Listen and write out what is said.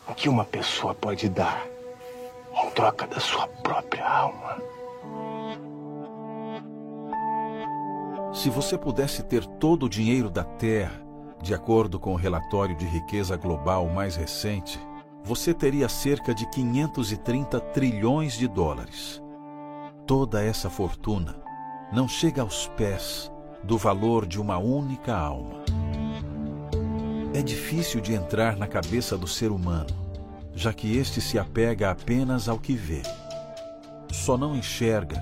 O que uma pessoa pode dar em troca da sua própria alma? Se você pudesse ter todo o dinheiro da Terra, de acordo com o relatório de riqueza global mais recente, você teria cerca de 530 trilhões de dólares. Toda essa fortuna não chega aos pés do valor de uma única alma. É difícil de entrar na cabeça do ser humano, já que este se apega apenas ao que vê. Só não enxerga